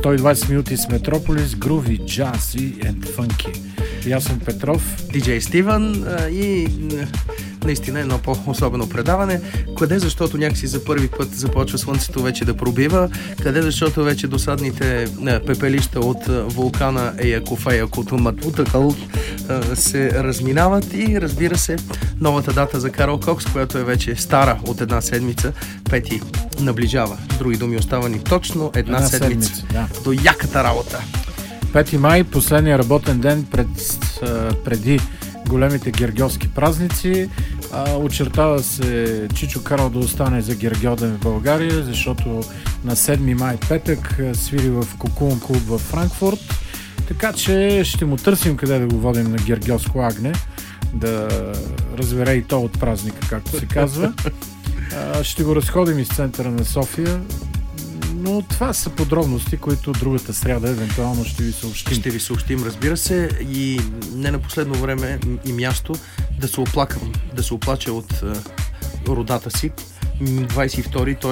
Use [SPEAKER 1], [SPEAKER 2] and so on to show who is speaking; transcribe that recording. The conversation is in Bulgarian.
[SPEAKER 1] 120 минути с Метрополис, груви, джази and funky. Ясен Петров,
[SPEAKER 2] диджей Стивън и наистина едно по-особено предаване. Къде, защото някакси за първи път започва слънцето вече да пробива. Къде, защото вече досадните пепелища от вулкана Еякофеякотуматутакъл се разминават и разбира се новата дата за Карл Кокс, която е вече стара от една седмица, 5 наближава. С други думи, остава ни точно една седмица до яката работа.
[SPEAKER 1] 5 май, последния работен ден преди големите гергьовски празници. Очертава се Чичо Карл да остане за гергьоден в България, защото на 7 май петък свири в Кокулон клуб в Франкфурт. Така че ще му търсим къде да го водим на гергьовско агне, да разбере и то от празника, както се казва. Ще го разходим из центъра на София. Но това са подробности, които другата сряда евентуално ще ви съобщим.
[SPEAKER 2] Ще ви съобщим, разбира се, и не на последно време и място да се оплача от родата си. 22-ри,